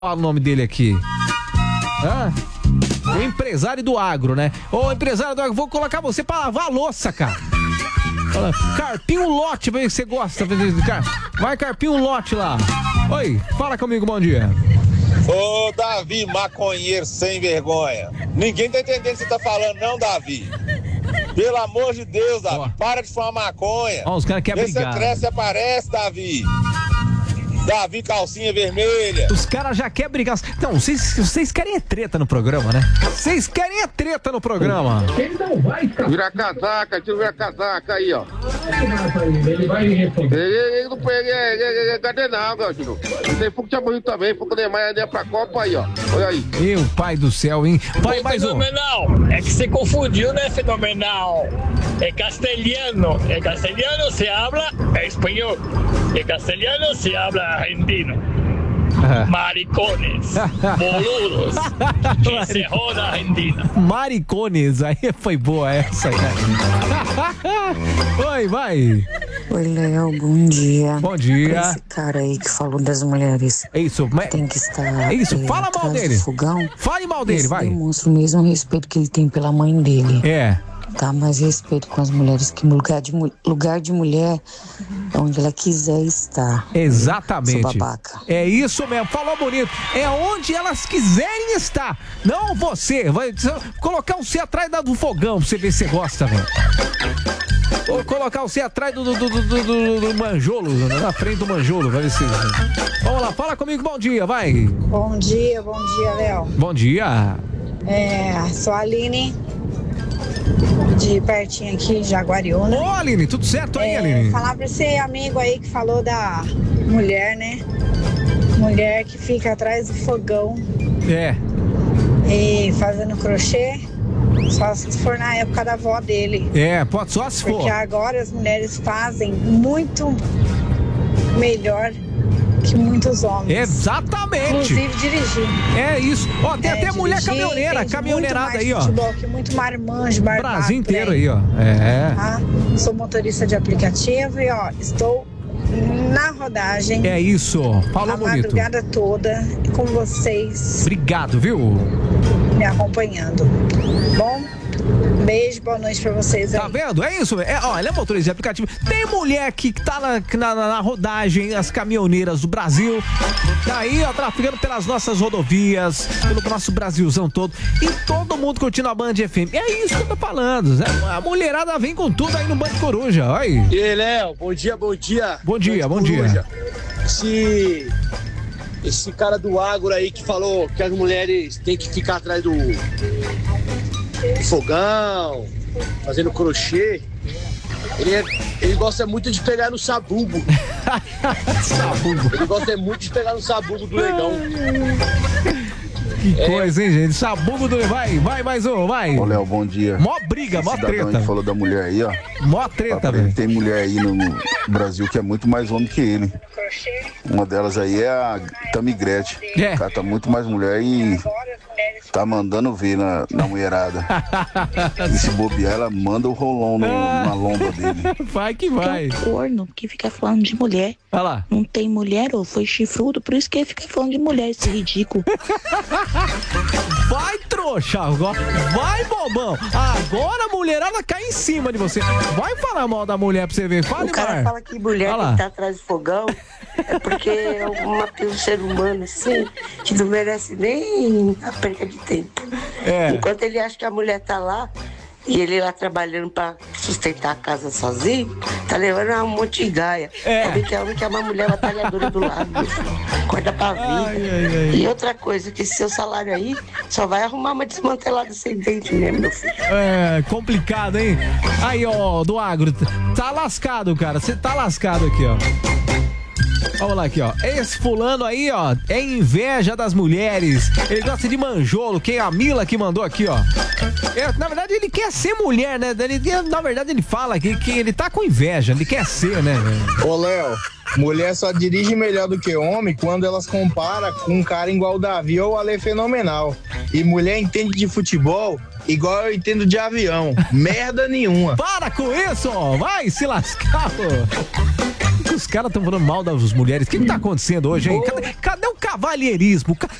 Olha o nome dele aqui. O empresário do agro, né? Ô, empresário do agro, vou colocar você pra lavar a louça, cara. Carpinho lote, vê se você gosta. Vai, Carpinho lote lá. Oi, fala comigo, bom dia. Ô, Davi, maconheiro sem vergonha. Ninguém tá entendendo o que você tá falando, não, Davi. Pelo amor de Deus, Davi, para de fumar maconha. Ó, os caras querem brigar. Vê se você cresce e aparece, Davi. Davi, calcinha vermelha. Os caras já querem brigar. Não, vocês querem é treta no programa, né? Vocês querem é treta no programa. Vira a casaca, tira vira a casaca aí, ó. Ele vai responder. Ele não pega, cadê não, Galdino? Tem fogo de amanhã também, fogo de manhã é pra Copa aí, ó. Olha aí. Meu pai do céu, hein? Vai, mais um. Fenomenal, é que se confundiu, né, fenomenal? É castelhano se habla espanhol. En castellano se habla argentino. Maricones, boludos, que se joda Argentina. Maricones, aí foi boa essa, cara. Oi, vai. Oi, Léo, bom dia. Bom dia. Pra esse cara aí que falou das mulheres. É isso, tem que estar. É isso, fala mal dele. Fogão. Fale mal dele, vai. Demonstra o mesmo respeito que ele tem pela mãe dele. É. Tá, mais respeito com as mulheres, que lugar de mulher é onde ela quiser estar. Exatamente. Sou babaca. É isso mesmo, falou bonito. É onde elas quiserem estar. Não você. Vai colocar você atrás do fogão pra você ver se você gosta, velho. Ou colocar você atrás do manjolo, na frente do manjolo, vai ver se... Vamos lá, fala comigo, bom dia, vai. Bom dia, Léo. Bom dia. Sou a Aline, de pertinho aqui, Jaguariúna. Ô, Aline, tudo certo aí, Aline? Falar pra esse amigo aí que falou da mulher, né? Mulher que fica atrás do fogão. É. E fazendo crochê, só se for na época da avó dele. É, pode só se for. Porque agora as mulheres fazem muito melhor que muitos homens. Exatamente. Inclusive dirigir. É isso. Ó, tem até mulher caminhoneira, caminhoneirada aí, ó. Futebol, que muito marmanjo, barbado. Brasil inteiro aí, ó. É. Tá? Sou motorista de aplicativo e, ó, estou na rodagem. É isso. Falou bonito. A madrugada toda com vocês. Obrigado, viu? Me acompanhando. Bom? Beijo, boa noite pra vocês aí. Tá vendo? É isso. Ó, ele é motorista de aplicativo. Tem mulher que tá na rodagem, as caminhoneiras do Brasil. Tá aí, ó, trafegando pelas nossas rodovias, pelo nosso Brasilzão todo. E todo mundo curtindo a Band FM. É isso que eu tô falando. Né? A mulherada vem com tudo aí no Band Coruja. Olha aí. E aí, Léo, bom dia. Bom dia, bom dia. Esse cara do agro aí que falou que as mulheres têm que ficar atrás do fogão, fazendo crochê. Ele gosta muito de pegar no sabugo. Sabugo. Ele gosta muito de pegar no sabugo do negão. Que coisa, hein, gente? Sabugo do... Vai, mais um, vai. Ô, Léo, bom dia. Mó briga, mó treta. Ele falou da mulher aí, ó. Mó treta, velho. Tem mulher aí no Brasil que é muito mais homem que ele. Uma delas aí é a Tamigrete. É. O cara tá muito mais mulher e tá mandando ver na mulherada. E se bobear, ela manda o rolão na lomba dele. Vai que vai. É um corno que fica falando de mulher. Olha lá. Não tem mulher ou foi chifrudo, por isso que ele fica falando de mulher, esse ridículo. Vai, trouxa. Vai, bobão. Agora a mulherada cai em cima de você. Vai falar mal da mulher pra você ver. Fala, o cara fala que mulher que tá atrás do fogão é porque é um ser humano assim que não merece nem a perda de tempo. Enquanto ele acha que a mulher tá lá e ele lá trabalhando pra sustentar a casa sozinho, tá levando um monte de gaia. Homem que é uma mulher batalhadora do lado, acorda pra vida. E outra coisa, que seu salário aí só vai arrumar uma desmantelada sem dente mesmo, meu filho. É, complicado, hein? Aí, ó, do agro, tá lascado, cara. Você tá lascado aqui, ó. Vamos lá aqui, ó. Esse fulano aí, ó, é inveja das mulheres. Ele gosta de manjolo. Quem é a Mila que mandou aqui, ó. Na verdade, ele quer ser mulher, né? Na verdade, ele fala que ele tá com inveja. Ele quer ser, né? Ô, Léo, mulher só dirige melhor do que homem quando elas comparam com um cara igual o Davi ou o Ale Fenomenal. E mulher entende de futebol igual eu entendo de avião. Merda nenhuma. Para com isso, ó. Vai se lascar, pô. Os caras estão falando mal das mulheres. O que tá acontecendo hoje, hein? Cadê o cavalheirismo?